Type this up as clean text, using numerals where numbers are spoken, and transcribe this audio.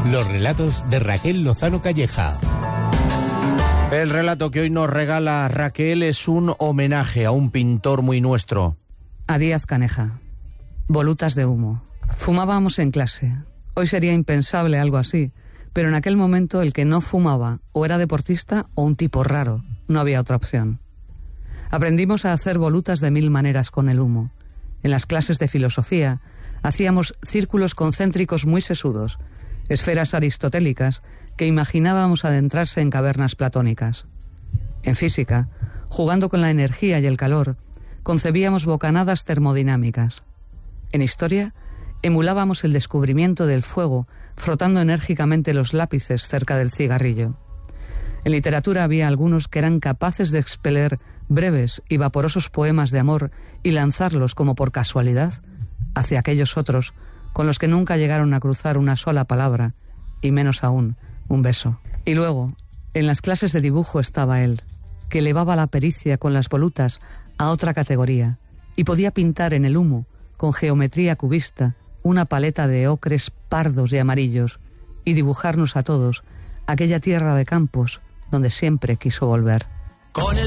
Los relatos de Raquel Lozano Calleja. El relato que hoy nos regala Raquel es un homenaje a un pintor muy nuestro. A Díaz Caneja. Volutas de humo. Fumábamos en clase. Hoy sería impensable algo así, pero en aquel momento el que no fumaba o era deportista o un tipo raro. No había otra opción. Aprendimos a hacer volutas de 1000 maneras con el humo. En las clases de filosofía hacíamos círculos concéntricos muy sesudos, esferas aristotélicas que imaginábamos adentrarse en cavernas platónicas. En física, jugando con la energía y el calor, concebíamos bocanadas termodinámicas. En historia, emulábamos el descubrimiento del fuego frotando enérgicamente los lápices cerca del cigarrillo. En literatura había algunos que eran capaces de expeler breves y vaporosos poemas de amor y lanzarlos como por casualidad hacia aquellos otros con los que nunca llegaron a cruzar una sola palabra, y menos aún un beso. Y luego, en las clases de dibujo estaba él, que elevaba la pericia con las volutas a otra categoría, y podía pintar en el humo, con geometría cubista, una paleta de ocres pardos y amarillos, y dibujarnos a todos aquella tierra de campos donde siempre quiso volver. Con el